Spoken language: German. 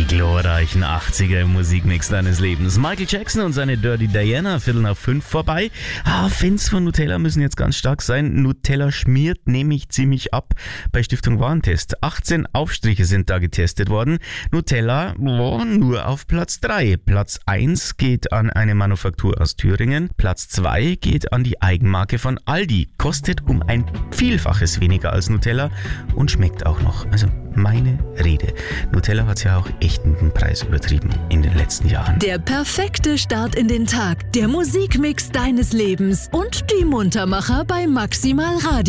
Die glorreichen 80er im Musikmix deines Lebens. Michael Jackson und seine Dirty Diana, 4:45 vorbei. Fans von Nutella müssen jetzt ganz stark sein. Nutella schmiert nämlich ziemlich ab bei Stiftung Warentest. 18 Aufstriche sind da getestet worden. Nutella nur auf Platz 3. Platz 1 geht an eine Manufaktur aus Thüringen. Platz 2 geht an die Eigenmarke von Aldi. Kostet um ein Vielfaches weniger als Nutella und schmeckt auch noch. Also meine Rede. Nutella hat ja auch echt mit dem Preis übertrieben in den letzten Jahren. Der perfekte Start in den Tag. Der Musikmix deines Lebens und die Muntermacher bei Maximal Radio.